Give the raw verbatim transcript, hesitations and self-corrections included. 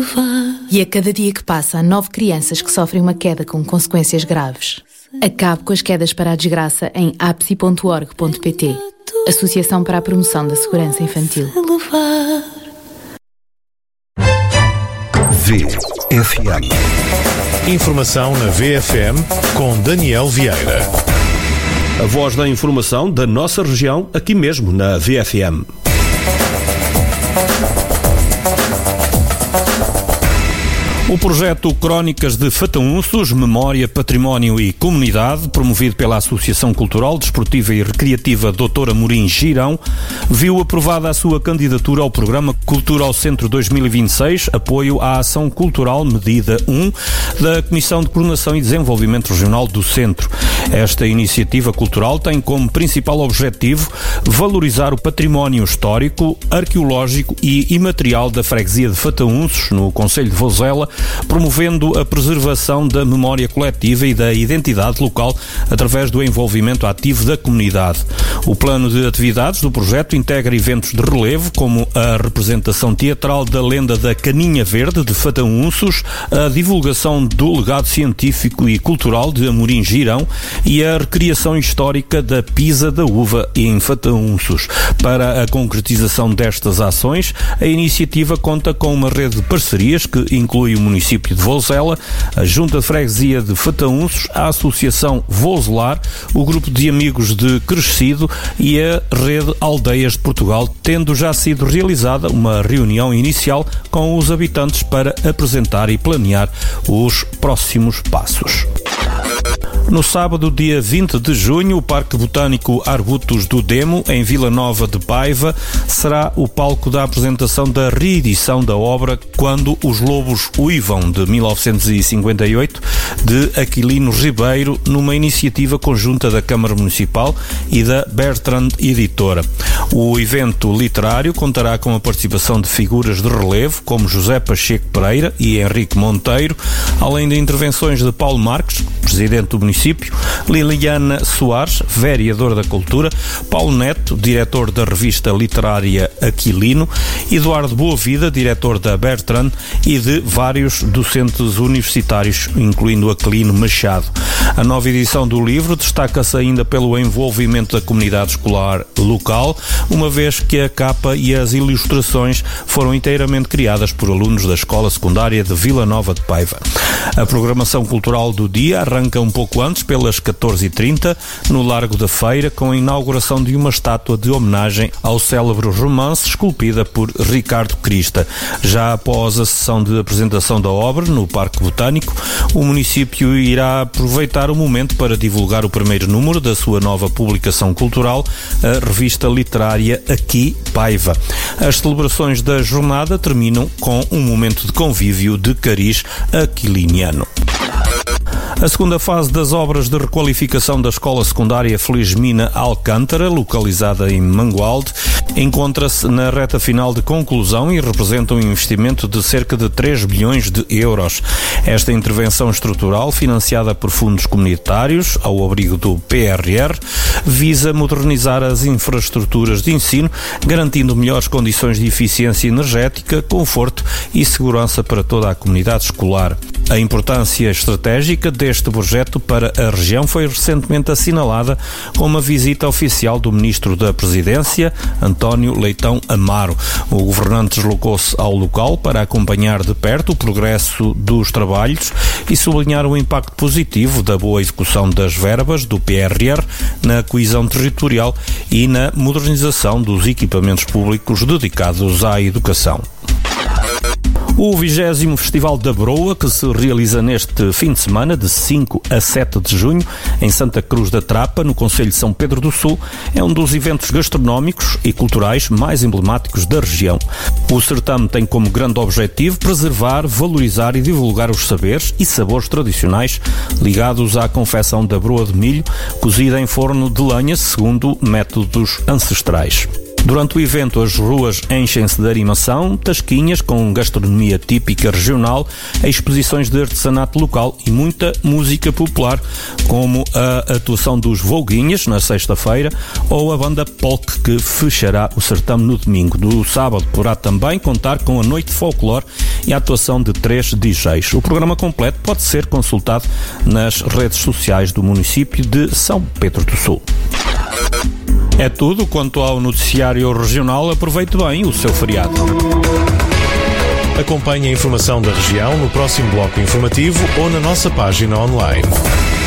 E a cada dia que passa, há nove crianças que sofrem uma queda com consequências graves. Acabe com as quedas para a desgraça em apsi ponto org ponto pt. Associação para a Promoção da Segurança Infantil. V F M. Informação na V F M com Daniel Vieira. A voz da informação da nossa região, aqui mesmo na V F M. O projeto Crónicas de Fataúnços, Memória, Património e Comunidade, promovido pela Associação Cultural, Desportiva e Recreativa doutor Amorim Girão, viu aprovada a sua candidatura ao Programa Cultural Centro dois mil e vinte e seis, apoio à ação cultural medida um da Comissão de Coordenação e Desenvolvimento Regional do Centro. Esta iniciativa cultural tem como principal objetivo valorizar o património histórico, arqueológico e imaterial da freguesia de Fataúnços, no concelho de Vozela, promovendo a preservação da memória coletiva e da identidade local através do envolvimento ativo da comunidade. O plano de atividades do projeto integra eventos de relevo, como a representação teatral da lenda da Caninha Verde de Fataúnços, a divulgação do legado científico e cultural de Amorim Girão e a recriação histórica da Pisa da Uva em Fataúnços. Para a concretização destas ações, a iniciativa conta com uma rede de parcerias que inclui o município de Vozela, a Junta de Freguesia de Fataúnços, a Associação Vozelar, o Grupo de Amigos de Crescido e a Rede Aldeias de Portugal, tendo já sido realizada uma reunião inicial com os habitantes para apresentar e planear os próximos passos. No sábado, dia vinte de junho, o Parque Botânico Arbutos do Demo, em Vila Nova de Paiva, será o palco da apresentação da reedição da obra Quando os Lobos Uivam, de mil novecentos e cinquenta e oito, de Aquilino Ribeiro, numa iniciativa conjunta da Câmara Municipal e da Bertrand Editora. O evento literário contará com a participação de figuras de relevo, como José Pacheco Pereira e Henrique Monteiro, além de intervenções de Paulo Marques, presidente do município, Liliana Soares, vereador da Cultura, Paulo Neto, diretor da revista literária Aquilino, Eduardo Boavida, diretor da Bertrand, e de vários docentes universitários, incluindo Aquilino Machado. A nova edição do livro destaca-se ainda pelo envolvimento da comunidade escolar local, uma vez que a capa e as ilustrações foram inteiramente criadas por alunos da Escola Secundária de Vila Nova de Paiva. A programação cultural do dia arranca um pouco antes, pelas catorze e trinta, no Largo da Feira, com a inauguração de uma estátua de homenagem ao célebre romance esculpida por Ricardo Crista. Já após a sessão de apresentação da obra no Parque Botânico, o município irá aproveitar o momento para divulgar o primeiro número da sua nova publicação cultural, a revista literária Aqui Paiva. As celebrações da jornada terminam com um momento de convívio de cariz aquiliniano. A segunda fase das obras de requalificação da Escola Secundária Felizmina Alcântara, localizada em Mangualde, encontra-se na reta final de conclusão e representa um investimento de cerca de três bilhões de euros. Esta intervenção estrutural, financiada por fundos comunitários, ao abrigo do P R R, visa modernizar as infraestruturas de ensino, garantindo melhores condições de eficiência energética, conforto e segurança para toda a comunidade escolar. A importância estratégica deste projeto para a região foi recentemente assinalada com uma visita oficial do Ministro da Presidência, António Leitão Amaro. O governante deslocou-se ao local para acompanhar de perto o progresso dos trabalhos e sublinhar o impacto positivo da boa execução das verbas do P R R na coesão territorial e na modernização dos equipamentos públicos dedicados à educação. O vigésimo Festival da Broa, que se realiza neste fim de semana, de cinco a sete de junho, em Santa Cruz da Trapa, no concelho de São Pedro do Sul, é um dos eventos gastronómicos e culturais mais emblemáticos da região. O certame tem como grande objetivo preservar, valorizar e divulgar os saberes e sabores tradicionais ligados à confecção da broa de milho, cozida em forno de lenha segundo métodos ancestrais. Durante o evento, as ruas enchem-se de animação, tasquinhas com gastronomia típica regional, exposições de artesanato local e muita música popular, como a atuação dos Volguinhas na sexta-feira ou a banda Polk, que fechará o certame no domingo. No sábado poderá também contar com a noite de folclore e a atuação de três D Js. O programa completo pode ser consultado nas redes sociais do município de São Pedro do Sul. É tudo quanto ao noticiário regional. Aproveite bem o seu feriado. Acompanhe a informação da região no próximo bloco informativo ou na nossa página online.